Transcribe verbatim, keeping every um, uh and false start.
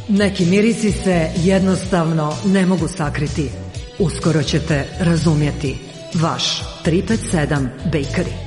Neki mirisi se jednostavno ne mogu sakriti. Uskoro ćete razumjeti. Vaš tri pet sedam Bakery.